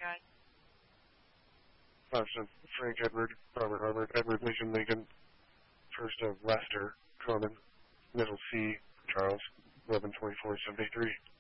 Frank Edward, Robert Edward Lincoln, first of Lester, Conan, middle C, Charles, 11/24/73.